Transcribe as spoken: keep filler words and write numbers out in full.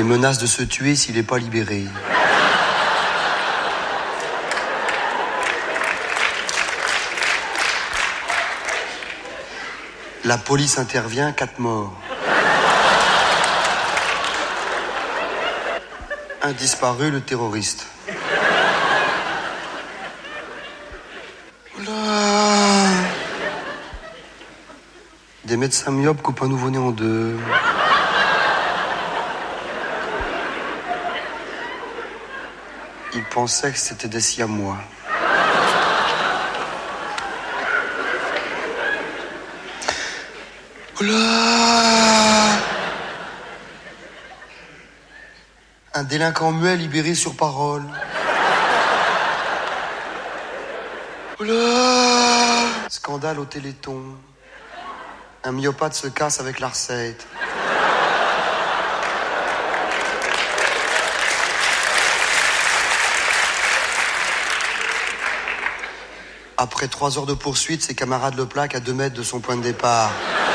et menace de se tuer s'il n'est pas libéré. La police intervient, quatre morts. Un disparu, le terroriste. Oula. Des médecins myopes coupent un nouveau-né en deux. Ils pensaient que c'était des siamois. Oula. Un délinquant muet libéré sur parole. Oula. Scandale au Téléthon. Un myopathe se casse avec la recette. Après trois heures de poursuite, ses camarades le plaquent à deux mètres de son point de départ.